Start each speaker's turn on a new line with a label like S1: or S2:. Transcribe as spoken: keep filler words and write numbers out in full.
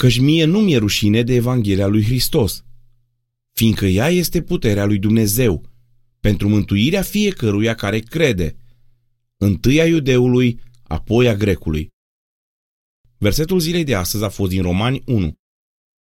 S1: căci mie nu mi-e rușine de Evanghelia lui Hristos, fiindcă ea este puterea lui Dumnezeu, pentru mântuirea fiecăruia care crede, întâi a iudeului, apoi a grecului. Versetul zilei de astăzi a fost din Romani unu.